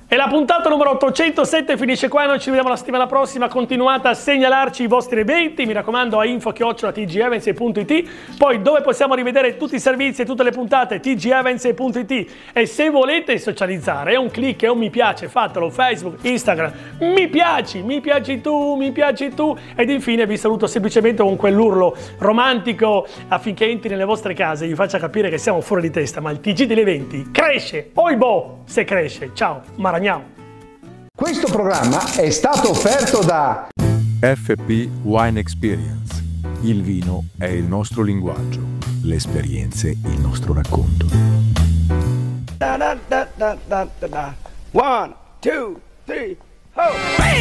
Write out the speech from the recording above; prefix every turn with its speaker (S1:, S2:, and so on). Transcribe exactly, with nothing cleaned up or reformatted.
S1: E la puntata numero ottocentosette finisce qua, noi ci vediamo la settimana prossima. Continuate a segnalarci i vostri eventi, mi raccomando, a info chiocciola t g events punto it. Poi dove possiamo rivedere tutti i servizi e tutte le puntate, t g events punto it. E se volete socializzare, è un click, è un mi piace, fatelo, Facebook, Instagram, mi piaci, mi piaci tu, mi piaci tu. Ed infine vi saluto semplicemente con quell'urlo romantico affinché entri nelle vostre case e vi faccia capire che siamo fuori di testa, ma il T G degli eventi cresce, oibò, se cresce. Ciao, Maragnao.
S2: Questo programma è stato offerto da
S3: F P Wine Experience. Il vino è il nostro linguaggio, le esperienze il nostro racconto.
S4: Da, da, da, da, da, da. One, two, three, ho!